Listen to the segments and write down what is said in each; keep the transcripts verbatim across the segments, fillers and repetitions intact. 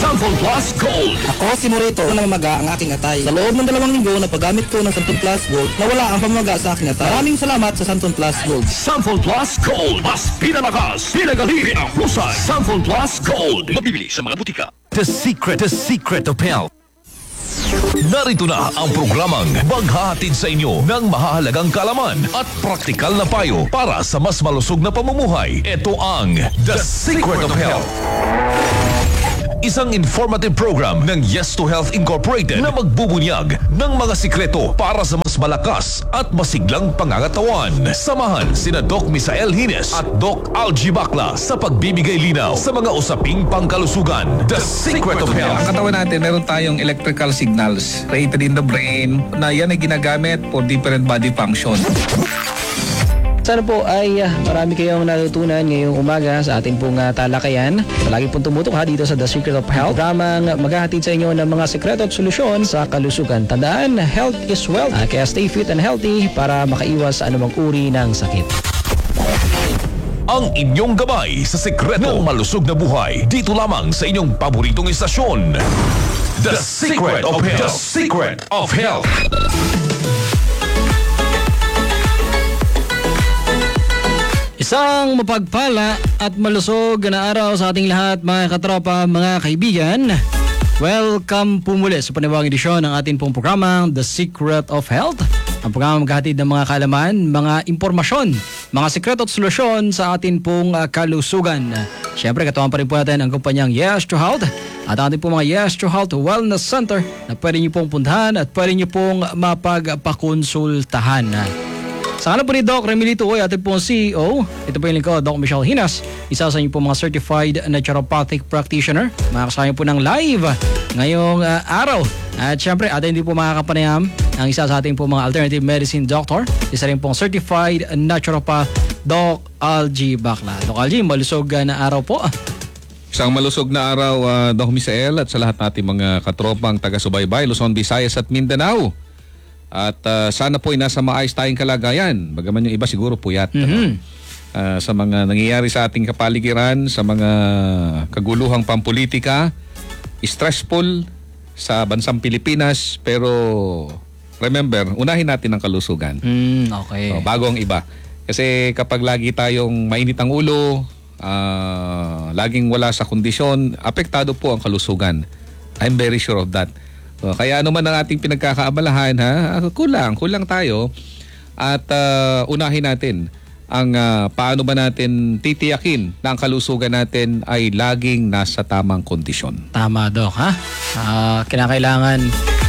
Sample Plus Gold. Ako si Morito na mamaga ang aking atay. Sa loob ng dalawang linggo na paggamit ko ng Santon Plus Gold, nawala ang pamamaga sa aking atay. Maraming salamat sa Santon Plus Gold. Sample Plus Gold. Mas pinalakas, pinagali ang husay. Sample Plus Gold. Mabibili sa mga butika. The Secret, The Secret of Health. Narito na ang programang maghahatid sa inyo ng mahahalagang kaalaman at praktikal na payo para sa mas malusog na pamumuhay. Ito ang The Secret of Health. Isang informative program ng Yes to Health Incorporated na magbubunyag ng mga sikreto para sa mas malakas at masiglang pangangatawan. Samahan sina Doc Misael Hines at Doc Algie Bacla sa pagbibigay linaw sa mga usaping pangkalusugan. The Secret of Health. Ang katawan natin, meron tayong electrical signals created in the brain na yan ay ginagamit for different body function. Sana po ay uh, marami kayong natutunan ngayong umaga sa ating pong uh, talakayan. Palagi pong tumutok ha dito sa The Secret of Health. Programang maghahatid sa inyo ng mga sekreto at solusyon sa kalusugan. Tandaan, health is wealth. Uh, kaya stay fit and healthy para makaiwas sa anumang uri ng sakit. Ang inyong gabay sa sekreto ng malusog na buhay dito lamang sa inyong paboritong istasyon. The Secret of Health. The Secret of Health. Isang mapagpala at malusog na araw sa ating lahat, mga katropa, mga kaibigan. Welcome po muli sa panibagong edisyon ng ating pong programang The Secret of Health. Ang programang maghahatid ng mga kaalaman, mga impormasyon, mga sikreto at solusyon sa ating pong uh, kalusugan. Siyempre, katuwang pa rin po natin ang kumpanyang Yes to Health at ating pong mga Yes to Health Wellness Center na pwede niyo pong puntahan at pwede niyo pong mapagpakonsultahan. Sa kanan po ni Doc Remilito Uy, ating pong C E O. Ito po yung lingkod, Doc Michelle Hinas. Isa sa inyo po mga certified naturopathic practitioner. Makakasama po ng live ngayong uh, araw. At syempre, atin din po makakapanayam ang isa sa ating po mga alternative medicine doctor. Isa rin pong certified naturopath, Doc Algie Bacla. Doc Algie, malusog uh, na araw po. Isang malusog na araw, uh, Doc Misael, at sa lahat nating mga katropang taga-subaybay, Luzon, Visayas at Mindanao. At uh, sana po ay nasa maayos tayong kalagayan. Bagaman yung iba siguro puyat. Mm-hmm. Ano? Uh, sa mga nangyayari sa ating kapaligiran, sa mga kaguluhang pampolitika, stressful sa bansang Pilipinas. Pero remember, unahin natin ang kalusugan. Mm, okay. So, bago ang iba. Kasi kapag lagi tayong mainit ang ulo, uh, laging wala sa kondisyon, apektado po ang kalusugan. I'm very sure of that. So, kaya ano man ang ating pinagkakaabalahan, ha, kulang, kulang tayo. At uh, unahin natin ang uh, paano ba natin titiyakin na ang kalusugan natin ay laging nasa tamang kondisyon. Tama, Doc, ha? Uh, kinakailangan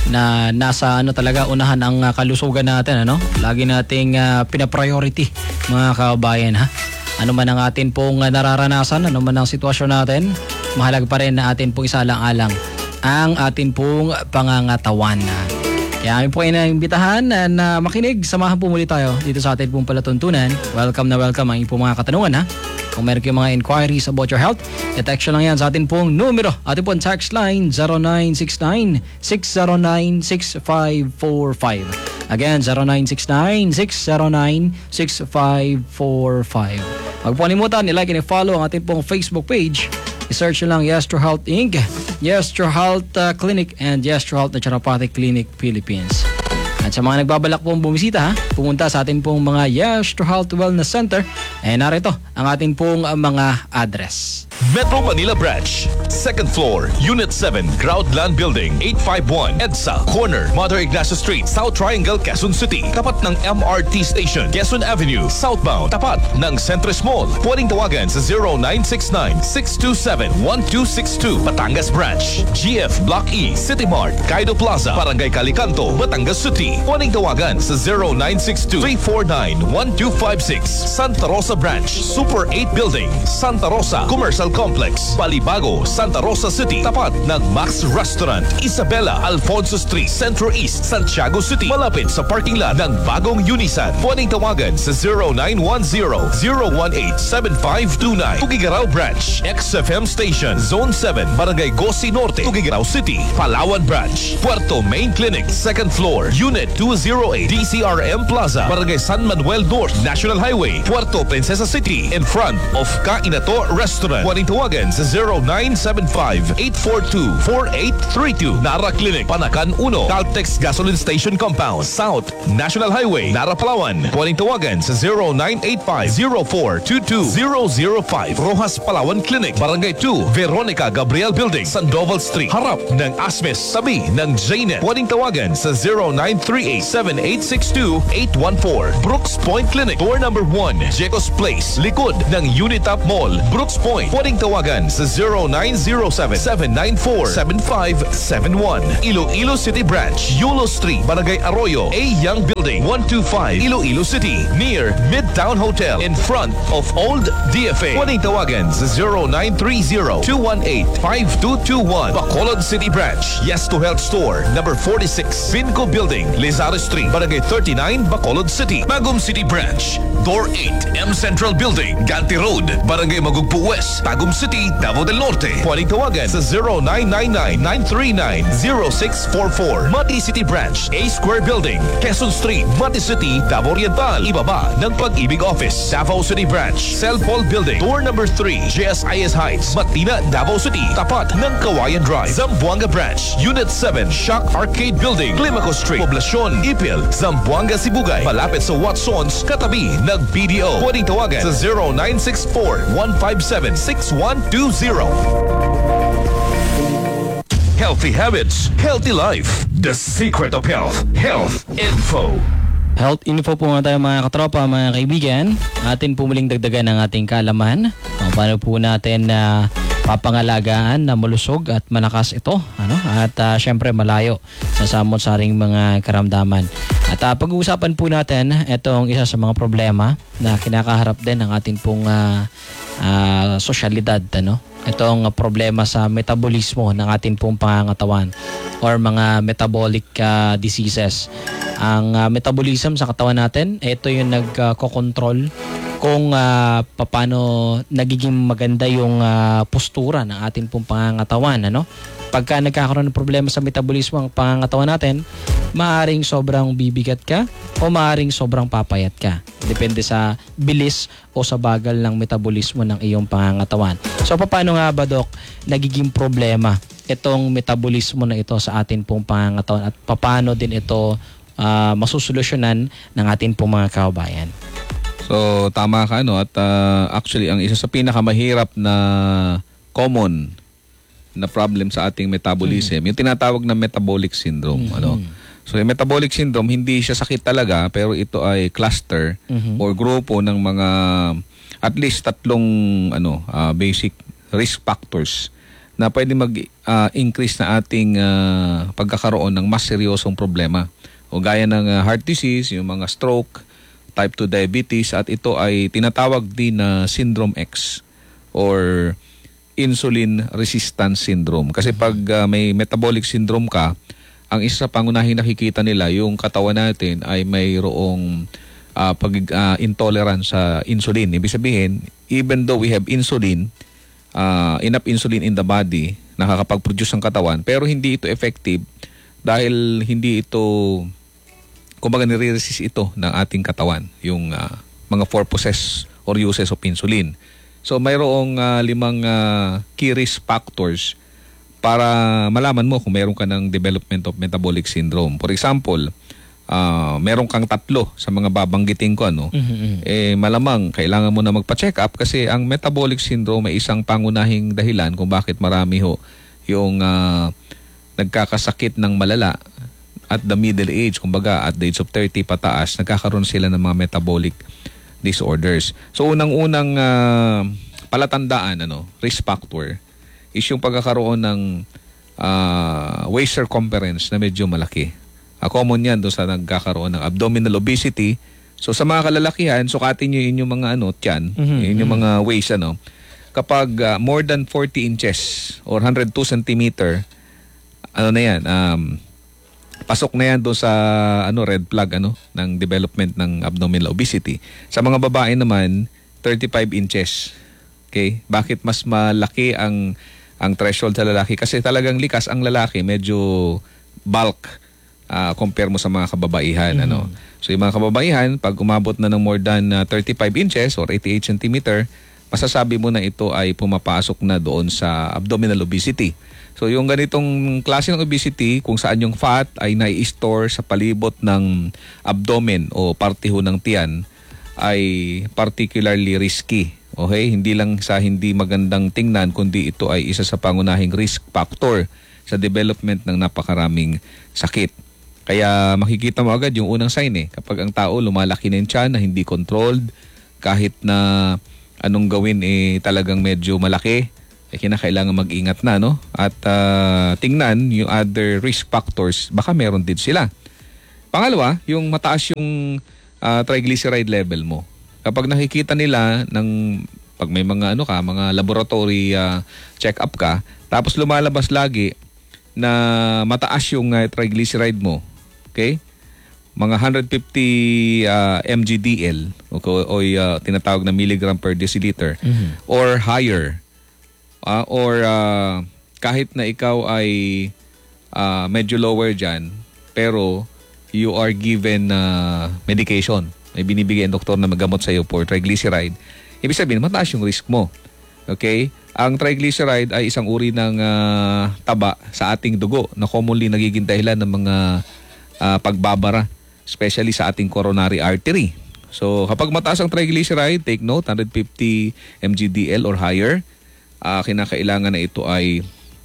na nasa ano talaga unahan ang uh, kalusugan natin, ano? Lagi nating uh, pinapriority, mga kabayan, ha? Ano man ang atin pong uh, nararanasan, ano man ang sitwasyon natin, mahalaga pa rin na atin pong isaalang-alang ang atin pong pangangatawan. Kaya kami po ay naimbitahan na, na makinig. Samahan po muli tayo dito sa atin pong palatuntunan. Welcome na welcome ang inyong mga katanungan, ha? Kung meron kayong mga inquiries about your health, i-text lang yan sa atin pong numero. Atin pong text line zero nine six nine, six zero nine, six five four five. Again, zero nine six nine, six zero nine, six five four five. Huwag po kalimutan, i-like and i-follow ang ating pong Facebook page. I-search lang Yes to Health Incorporated, Yes to Health uh, Clinic, and Yes to Health Naturopathic Clinic Philippines. At sa mga nagbabalak pong bumisita, ha, pumunta sa atin pong mga Yes to Health Wellness Center. Eh narito ang atin pong uh, mga address. Metro Manila Branch, second floor, Unit seven, Groundland Building, eight five one, EDSA, corner, Mother Ignacio Street, South Triangle, Quezon City. Tapat ng M R T Station, Quezon Avenue, southbound. Tapat ng Centris Mall. Pwedeng tawagan sa zero nine six nine, six two seven, one two six two. Batangas Branch, G F Block E, City Mart, Kaido Plaza, Barangay Calicanto, Batangas City. Pwedeng tawagan sa zero nine six two, three four nine, one two five six. Santa Rosa Branch, Super eight Building, Santa Rosa Commercial Complex, Balibago, Santa Rosa City. Tapat ng Max Restaurant, Isabela Alfonso Street, Centro East, Santiago City. Malapit sa parking lot ng bagong Unisan. Pwedeng tawagan sa zero nine one zero, zero one eight, seven five two nine. Tugigaraw Branch, X F M Station, Zone seven, Barangay Gosi Norte, Tugigaraw City. Palawan Branch, Puerto Main Clinic, second floor, Unit two oh eight, D C R M Plaza, Barangay San Manuel North, National Highway, Puerto Princesa City, in front of Kainato Restaurant. Pwedeng tawagan sa zero nine seven five, eight four two, four eight three two. Nara Clinic, Panakan uno, Caltex Gasoline Station Compound, South National Highway, Nara, Palawan. Pwedeng tawagan sa zero nine eight five, zero four two two, zero zero five. Rojas Palawan Clinic, Barangay two, Veronica Gabriel Building, Sandoval Street, harap ng Asmes, sabi ng Jnet. Pwedeng tawagan sa zero nine three eight, seven eight six two, eight one four. Brooks Point Clinic, door number one, Jecos Place, likod ng Unitap Mall, Brooks Point. Pwedeng tawagan sa zero nine zero seven, seven nine four, seven five seven one. Iloilo City Branch, Yulo Street, Barangay Arroyo, A. Young Building, one two five, Iloilo City, near Midtown Hotel, in front of Old D F A. Pwedeng tawagan sa zero nine three zero, two one eight, five two two one. Bacolod City Branch, Yes to Health Store, number forty-six, Vinco Building, Lizardo Street, Barangay thirty-nine, Bacolod City. Magum City Branch, Door eight, M Central Building, Ganti Road, Barangay Magugpo West, Tagum City, Davao del Norte. Pwedeng tawagan sa zero nine nine nine, nine three nine, zero six four four. Mati City Branch, A Square Building, Quezon Street, Mati City, Davao Oriental. Ibaba ng Pag-ibig Office, Davao City Branch, Cellphone Building, door number three, J S I S Heights, Matina, Davao City, tapat ng Kawayan Drive. Zamboanga Branch, Unit seven, Shock Arcade Building, Climaco Street, Poblacion, Ipil, Zamboanga, Sibugay, malapit sa Watsons, katabi ng B D O. Pwedeng tawagan sa zero nine six four, one five seven, six one two zero. Healthy habits, healthy life. The secret of health. Health Info. Health info po nga tayo mga katropa, mga kaibigan. Atin po muling dagdagan ang ating kaalaman. Kung paano po natin na uh, papangalagaan na malusog at malakas ito. Ano? At uh, syempre malayo sa samot-saring mga karamdaman. At uh, pag-uusapan po natin itong isa sa mga problema na kinakaharap din ng ating pong uh, uh, sosyalidad. Ano? Itong uh, problema sa metabolismo ng ating pong pangangatawan or mga metabolic uh, diseases. Ang uh, metabolism sa katawan natin, ito yung nagko-control kung uh, paano nagiging maganda yung uh, postura ng ating pong pangangatawan. Ano? Pagka nagkakaroon ng problema sa metabolismo ang pangangatawan natin, maaaring sobrang bibigat ka o maaaring sobrang papayat ka. Depende sa bilis o sa bagal ng metabolismo ng iyong pangangatawan. So paano nga ba, Dok, nagiging problema itong metabolismo na ito sa ating pong pangangatawan at paano din ito uh, masusolusyonan ng ating pong mga kababayan? So tama ka, no? At uh, actually ang isa sa pinakamahirap na common na problem sa ating metabolism, mm-hmm. yung tinatawag na metabolic syndrome. Mm-hmm. Ano? So yung metabolic syndrome, hindi siya sakit talaga, pero ito ay cluster mm-hmm. or grupo ng mga at least tatlong ano uh, basic risk factors na pwede mag-increase uh, na ating uh, pagkakaroon ng mas seryosong problema. O gaya ng uh, heart disease, yung mga stroke, type two diabetes, at ito ay tinatawag din na syndrome X or insulin resistance syndrome. Kasi pag uh, may metabolic syndrome ka, ang isa sa pangunahing nakikita nila, yung katawan natin ay mayroong uh, pag, uh, intolerance sa insulin. Ibig sabihin, even though we have insulin, uh, enough insulin in the body, nakakapag-produce ang katawan, pero hindi ito effective dahil hindi ito, kumbaga nire-resist ito ng ating katawan, yung uh, mga purposes or uses of insulin. So mayroong uh, limang uh, key risk factors para malaman mo kung meron ka ng development of metabolic syndrome. For example, uh, meron kang tatlo sa mga babanggitin ko, ano, mm-hmm. eh malamang kailangan mo na magpa-check up kasi ang metabolic syndrome ay isang pangunahing dahilan kung bakit marami ho yung uh, nagkakasakit ng malala at the middle age, kumbaga at the age of thirty pataas, nagkakaroon sila ng mga metabolic disorders. So unang-unang uh, palatandaan, ano, risk factor is yung pagkakaroon ng uh, waist circumference na medyo malaki. Uh, common yan doon sa nagkakaroon ng abdominal obesity. So sa mga kalalakihan, sukatin nyo yun yung mga ano, tiyan, mm-hmm. yun yung mga waist, ano. Kapag uh, more than forty inches or one hundred two centimeter, ano na yan, um, pasok na yan doon sa ano, red flag, ano, ng development ng abdominal obesity. Sa mga babae naman, thirty-five inches. Okay? Bakit mas malaki ang ang threshold sa lalaki? Kasi talagang likas ang lalaki, medyo bulk uh, compare mo sa mga kababaihan. Mm-hmm. Ano? So yung mga kababaihan, pag umabot na ng more than uh, thirty-five inches or eighty-eight centimeter, masasabi mo na ito ay pumapasok na doon sa abdominal obesity. So yung ganitong klase ng obesity, kung saan yung fat ay nai-store sa palibot ng abdomen o parte ho ng tiyan, ay particularly risky. Okay? Hindi lang sa hindi magandang tingnan, kundi ito ay isa sa pangunahing risk factor sa development ng napakaraming sakit. Kaya makikita mo agad yung unang sign eh. Kapag ang tao lumalaki na yung tiyan na hindi controlled, kahit na anong gawin eh talagang medyo malaki, eh kinakailangan mag-ingat na, no? At uh, tingnan yung other risk factors, baka meron din sila. Pangalawa, yung mataas yung uh, triglyceride level mo. Kapag nakikita nila ng pag may mga ano ka, mga laboratory uh, check-up ka, tapos lumalabas lagi na mataas yung uh, triglyceride mo, okay? Mga one hundred fifty uh, M G D L o, o uh, tinatawag na milligram per deciliter mm-hmm. or higher. Uh, or uh, kahit na ikaw ay uh, medyo lower dyan, pero you are given uh, medication. May binibigay ang doktor na magamot sa iyo for triglyceride. Ibig sabihin, mataas yung risk mo. Okay? Ang triglyceride ay isang uri ng uh, taba sa ating dugo na commonly nagiging dahilan ng mga uh, pagbabara, especially sa ating coronary artery. So, kapag mataas ang triglyceride, take note, one hundred fifty M G D L or higher, Uh, kinakailangan na ito ay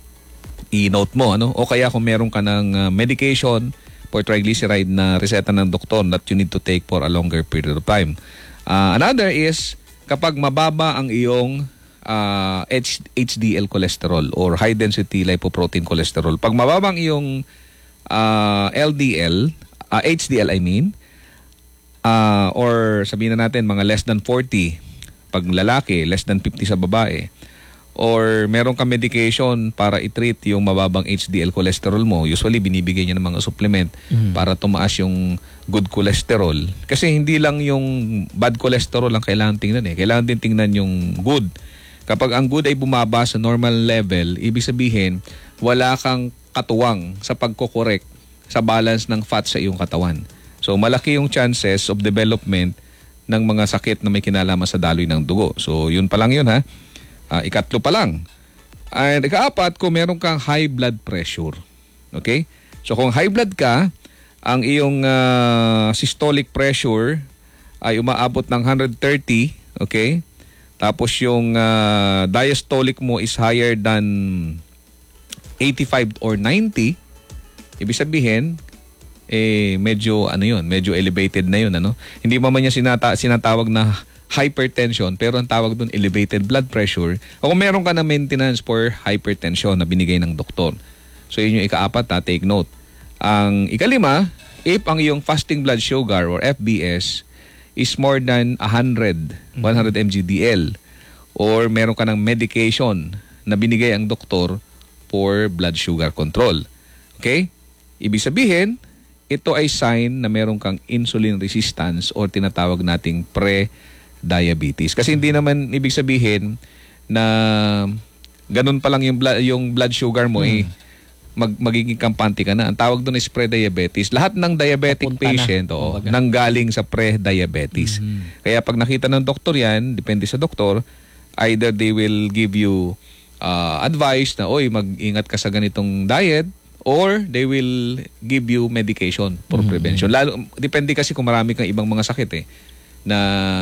i-note mo, ano? O kaya kung meron ka ng uh, medication for triglyceride na reseta ng doktor that you need to take for a longer period of time. Uh, another is kapag mababa ang iyong uh, H D L cholesterol or high density lipoprotein cholesterol. Pag mababa ang iyong uh, L D L, uh, H D L I mean, uh, or sabihin na natin mga less than forty pag lalaki, less than fifty sa babae, or meron ka medication para i-treat yung mababang H D L cholesterol mo, usually binibigay niya ng mga supplement mm. para tumaas yung good cholesterol. Kasi hindi lang yung bad cholesterol ang kailangan tingnan eh. Kailangan din tingnan yung good. Kapag ang good ay bumaba sa normal level, ibig sabihin, wala kang katuwang sa pagkokorek sa balance ng fat sa iyong katawan. So malaki yung chances of development ng mga sakit na may kinalaman sa daloy ng dugo. So yun pa lang yun ha. Uh, ikatlo pa lang. And ikaapat, kung meron kang high blood pressure. Okay? So kung high blood ka, ang iyong uh, systolic pressure ay umaabot ng one hundred thirty, okay? Tapos yung uh, diastolic mo is higher than eighty-five or ninety, ibig sabihin, eh medyo ano yun, medyo elevated na yun, ano? Hindi pa man niya sinata- sinatawag na hypertension, pero ang tawag doon elevated blood pressure. O kung meron ka na maintenance for hypertension na binigay ng doktor. So yun yung ikaapat, ha? Take note. Ang ikalima, if ang iyong fasting blood sugar or F B S is more than one hundred, one hundred M G D L, or meron ka ng medication na binigay ang doktor for blood sugar control. Okay? Ibig sabihin, ito ay sign na meron kang insulin resistance or tinatawag nating pre diabetes. Kasi hindi naman ibig sabihin na ganun pa lang yung blood, yung blood sugar mo, hmm. eh, mag, magiging kampante ka na. Ang tawag doon is pre-diabetes. Lahat ng diabetic Papunta patient na, oo, nanggaling sa pre-diabetes. Hmm. Kaya pag nakita ng doktor yan, depende sa doktor, either they will give you uh, advice na, oy, mag-ingat ka sa ganitong diet, or they will give you medication for hmm. prevention. Lalo, depende kasi kung marami kang ibang mga sakit eh, na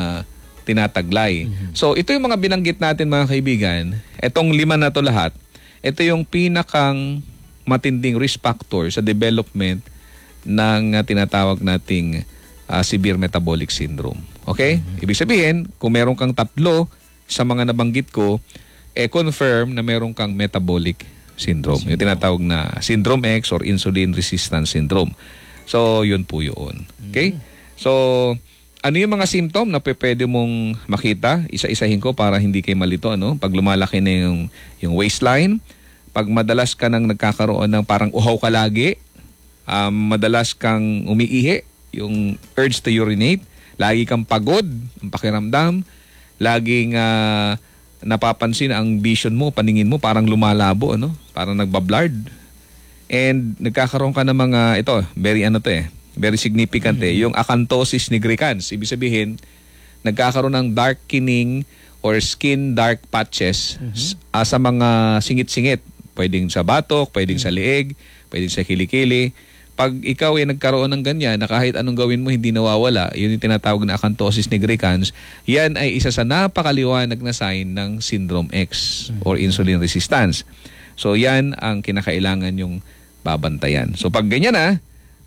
tinataglay. Mm-hmm. So, ito yung mga binanggit natin mga kaibigan. Itong lima na to lahat, ito yung pinakang matinding risk factor sa development ng uh, tinatawag nating uh, severe metabolic syndrome. Okay? Mm-hmm. Ibig sabihin, kung meron kang tatlo sa mga nabanggit ko, eh confirm na meron kang metabolic syndrome. syndrome. Yung tinatawag na syndrome X or insulin resistance syndrome. So, yun po yun. Okay? Mm-hmm. So, ano yung mga symptom na pwede mong makita? Isa-isahin ko para hindi kayo malito. Ano? Pag lumalaki na yung, yung waistline, pag madalas ka nang nagkakaroon ng parang uhaw ka lagi, um, madalas kang umiihi, yung urge to urinate, lagi kang pagod, ang pakiramdam, laging uh, napapansin ang vision mo, paningin mo, parang lumalabo, ano? Parang nagbablard. And nagkakaroon ka ng mga, ito, very ano to eh, Very significant eh. Yung acanthosis nigricans. Ibig sabihin, nagkakaroon ng darkening or skin dark patches s- ah, sa mga singit-singit. Pwedeng sa batok, pwedeng sa liig, pwedeng sa kilikili. Pag ikaw ay nagkaroon ng ganyan na kahit anong gawin mo hindi nawawala, yun yung tinatawag na acanthosis nigricans, yan ay isa sa napakaliwanag na sign ng syndrome X or insulin resistance. So yan ang kinakailangan yung babantayan. So pag ganyan na,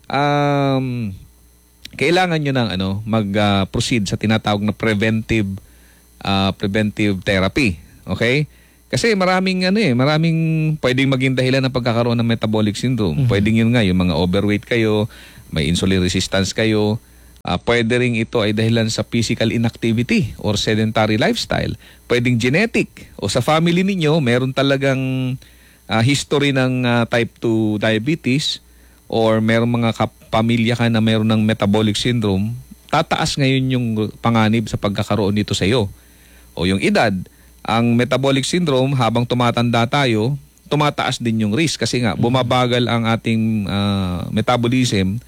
um, kailangan nyo ng ano, mag-proceed sa tinatawag na preventive uh, preventive therapy. Okay? Kasi maraming ano eh, maraming pwedeng maging dahilan ng pagkakaroon ng metabolic syndrome. Mm-hmm. Pwedeng yun nga, yung mga overweight kayo, may insulin resistance kayo, uh, pwede rin ito ay dahilan sa physical inactivity or sedentary lifestyle. Pwedeng genetic o sa family ninyo, meron talagang uh, history ng uh, type two diabetes or meron mga kapamilya ka na meron ng metabolic syndrome, tataas ngayon yung panganib sa pagkakaroon nito sa iyo. O yung edad, ang metabolic syndrome, habang tumatanda tayo, tumataas din yung risk kasi nga bumabagal ang ating uh, metabolism,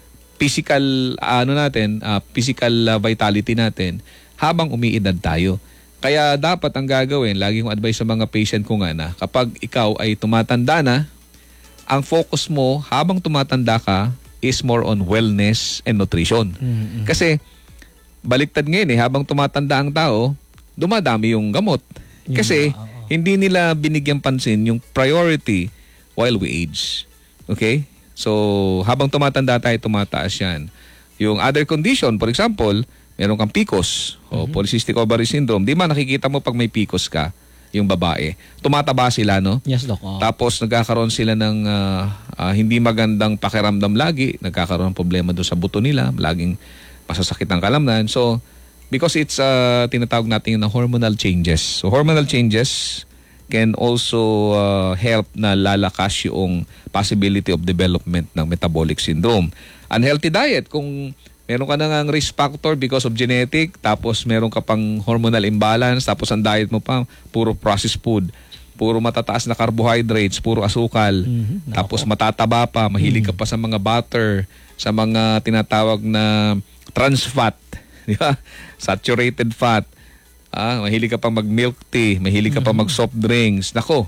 physical ano natin, uh, physical uh, vitality natin habang umiidad tayo. Kaya dapat ang gagawin, lagi kong advice sa mga patient ko nga na kapag ikaw ay tumatanda na, ang focus mo habang tumatanda ka is more on wellness and nutrition. Mm-hmm. Kasi baliktad ngayon eh, habang tumatanda ang tao, dumadami yung gamot. Kasi yeah, hindi nila binigyan pansin yung priority while we age. Okay? So, habang tumatanda tayo, tumataas yan. Yung other condition, for example, meron kang P C O S o mm-hmm. polycystic ovary syndrome. Di ba nakikita mo pag may P C O S ka, yung babae, tumataba sila, no? Yes, Doc. Oh. Tapos nagkakaroon sila ng uh, uh, hindi magandang pakiramdam lagi, nagkakaroon ng problema doon sa buto nila, laging masasakit ang kalamnan. So, because it's uh, tinatawag natin na hormonal changes. So, hormonal changes can also uh, help na lalakas yung possibility of development ng metabolic syndrome. Unhealthy diet, kung meron ka na ng risk factor because of genetic, tapos meron ka pang hormonal imbalance, tapos ang diet mo pa, puro processed food, puro matataas na carbohydrates, puro asukal, mm-hmm. tapos matataba pa, mahilig ka pa sa mga butter, sa mga tinatawag na trans fat, di ba? Saturated fat, ah, mahilig ka pa mag-milk tea, mahilig ka pa mag-soft drinks. Nako,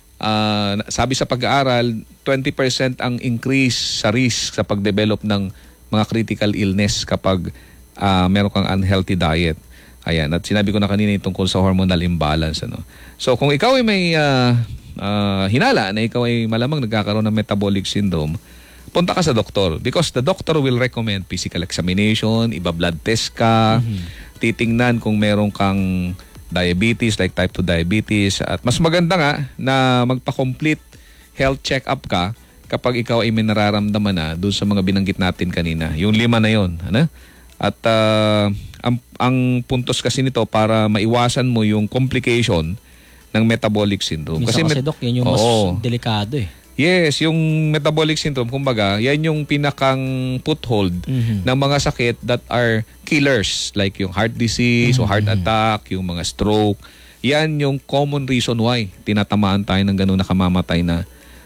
uh, sabi sa pag-aaral, twenty percent ang increase sa risk sa pag-develop ng mga critical illness kapag uh, meron kang unhealthy diet. Ayan, at sinabi ko na kanina yung tungkol sa hormonal imbalance. Ano? So kung ikaw ay may uh, uh, hinala na ikaw ay malamang nagkakaroon ng metabolic syndrome, punta ka sa doktor because the doctor will recommend physical examination, iba-blood test ka, mm-hmm. titingnan kung meron kang diabetes like type two diabetes, at mas maganda nga na magpa-complete health check-up ka kapag ikaw ay may nararamdaman na doon sa mga binanggit natin kanina. Yung lima na yon, ano? At uh, ang, ang puntos kasi nito para maiwasan mo yung complication ng metabolic syndrome. Minsan kasi, kasi Doc, yun yung oo, mas delikado eh. Yes, yung metabolic syndrome, kumbaga, yan yung pinakang foothold mm-hmm. ng mga sakit that are killers, like yung heart disease mm-hmm. o heart attack, yung mga stroke. Yan yung common reason why tinatamaan tayo ng gano'n na kamamatay na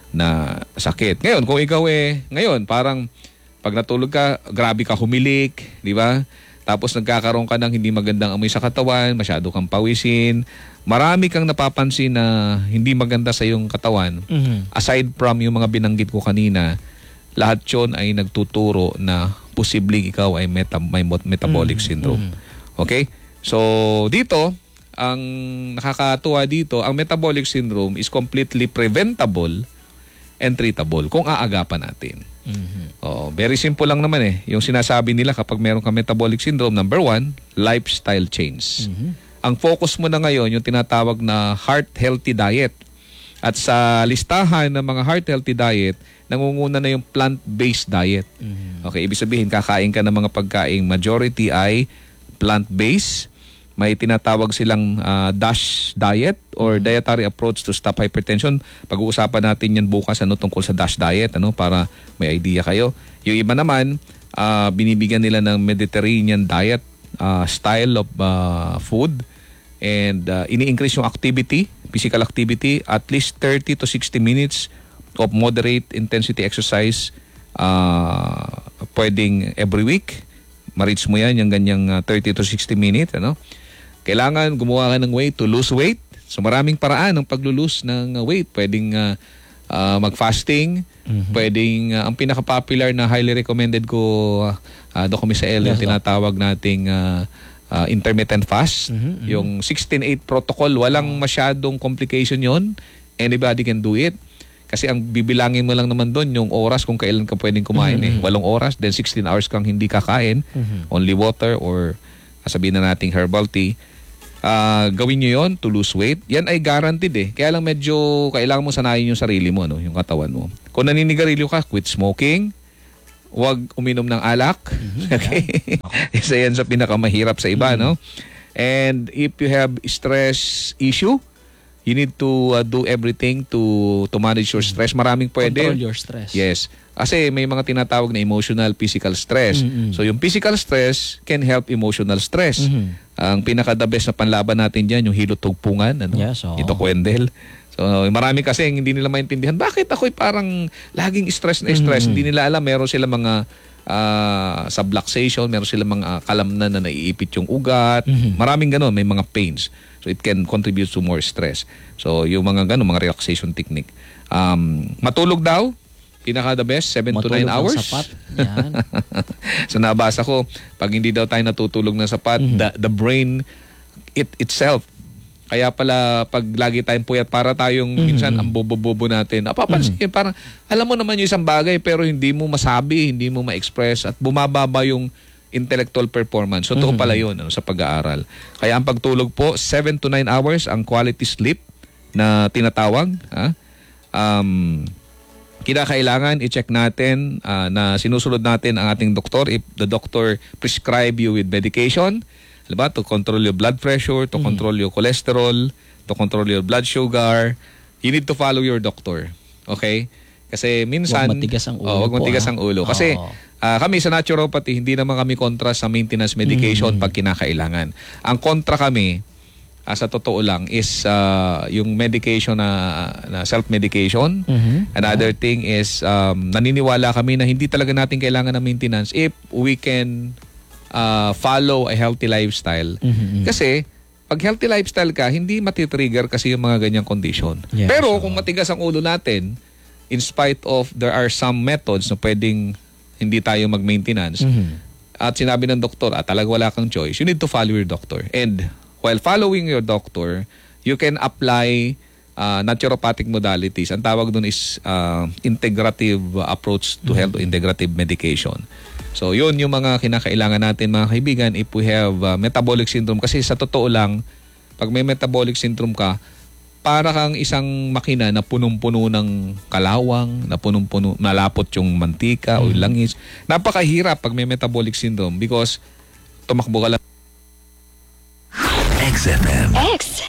na sakit. Ngayon, kung ikaw eh, ngayon, parang pag natulog ka, grabe ka humilik, di ba? Tapos nagkakaroon ka ng hindi magandang amoy sa katawan, masyado kang pawisin, marami kang napapansin na hindi maganda sa iyong katawan. Mm-hmm. Aside from yung mga binanggit ko kanina, lahat yun ay nagtuturo na posibleng ikaw ay meta- may metabolic mm-hmm. syndrome. Okay? So, dito, ang nakakatuwa dito, ang metabolic syndrome is completely preventable and treatable kung aagapan natin. Mm-hmm. Oh, very simple lang naman eh. Yung sinasabi nila kapag meron ka metabolic syndrome, number one, lifestyle change. Mm-hmm. Ang focus mo na ngayon, yung tinatawag na heart healthy diet. At sa listahan ng mga heart healthy diet, nangunguna na yung plant-based diet. Mm-hmm. Okay, ibig sabihin, kakain ka ng mga pagkaing majority ay plant-based. May tinatawag silang uh, DASH diet or dietary approach to stop hypertension. Pag-uusapan natin yan bukas ano, tungkol sa DASH diet ano, para may idea kayo. Yung iba naman, uh, binibigyan nila ng Mediterranean diet uh, style of uh, food, and uh, ini-increase yung activity, physical activity, at least thirty to sixty minutes of moderate intensity exercise uh, pwedeng every week. Ma-reach mo yan, yung ganyang uh, thirty to sixty minutes. Ano? Kailangan gumawa ka ng way to lose weight. So maraming paraan ng pag-lose ng uh, weight. Pwedeng uh, uh, mag-fasting. Mm-hmm. Pwedeng, uh, ang pinaka-popular na highly recommended ko, uh, uh, Doc Misael, yes, yung tinatawag nating uh, uh, intermittent fast. Mm-hmm. Yung sixteen eight protocol, walang masyadong complication yon. Anybody can do it. Kasi ang bibilangin mo lang naman doon yung oras kung kailan ka pwedeng kumain. Mm-hmm. eh. Walong oras, then sixteen hours kang hindi kakain. Mm-hmm. Only water or sabihin na nating herbal tea. Uh, gawin nyo yon to lose weight. Yan ay guaranteed eh. Kaya lang medyo kailangan mo sanayin yung sarili mo, no? Yung katawan mo. Kung naninigarilyo ka, quit smoking. Huwag uminom ng alak. Mm-hmm. Okay? Isa yan sa pinakamahirap sa iba, mm-hmm. no? And if you have stress issue, you need to uh, do everything to to manage your stress. Maraming pwede. Control your stress. Yes. Kasi may mga tinatawag na emotional, physical stress. Mm-hmm. So yung physical stress can help emotional stress. Mm-hmm. Ang pinaka-the best na panlaban natin dyan, yung hilot-tugpungan. Ano? Yes, oh. Ito kwendel. So marami kasi hindi nila maintindihan, bakit ako'y parang laging stress na stress? Mm-hmm. Hindi nila alam, meron sila mga uh, subluxation, meron sila mga kalamnan na naiipit yung ugat. Mm-hmm. Maraming ganun, may mga pains. So it can contribute to more stress. So yung mga ganun, mga relaxation technique. Um, matulog daw, pinaka the best, seven to nine hours. Sapat. Yan. So nabasa ko, pag hindi daw tayo natutulog na sapat, mm-hmm. the, the brain it itself, kaya pala pag lagi tayong puyat, para tayong mm-hmm. minsan ang bobo-bobo natin. Napapansin, mm-hmm. parang alam mo naman yung isang bagay pero hindi mo masabi, hindi mo ma-express at bumababa yung intellectual performance. So, totoo mm-hmm. pala yun ano, sa pag-aaral. Kaya ang pagtulog po, seven to nine hours ang quality sleep na tinatawag. Ha? Um, kinakailangan i-check natin uh, na sinusunod natin ang ating doktor. If the doctor prescribe you with medication, diba, to control your blood pressure, to mm-hmm. control your cholesterol, to control your blood sugar, you need to follow your doctor. Okay? Kasi minsan... Huwag matigas ang ulo. Oh, huwag matigas po, ang ulo. Kasi... Oh. Uh, kami sa naturopathy, hindi naman kami kontra sa maintenance medication mm-hmm. pag kinakailangan. Ang kontra kami, uh, sa totoo lang, is uh, yung medication na, na self-medication. Mm-hmm. Another yeah. thing is, um, naniniwala kami na hindi talaga natin kailangan ng maintenance if we can uh, follow a healthy lifestyle. Mm-hmm. Kasi, pag healthy lifestyle ka, hindi matitrigger kasi yung mga ganyang condition. Yeah, Pero so... kung matigas ang ulo natin, in spite of there are some methods na pwedeng hindi tayo mag-maintenance. Mm-hmm. At sinabi ng doktor, ah, talaga wala kang choice. You need to follow your doctor. And while following your doctor, you can apply uh, naturopathic modalities. Ang tawag doon is uh, integrative approach to mm-hmm. health, integrative medication. So yun yung mga kinakailangan natin mga kaibigan if we have uh, metabolic syndrome. Kasi sa totoo lang, pag may metabolic syndrome ka, para kang isang makina na punong-puno ng kalawang, na punong-puno, malapot yung mantika mm. o yung langis. Napakahirap pag may metabolic syndrome because tumakbo ka lang. X F M. X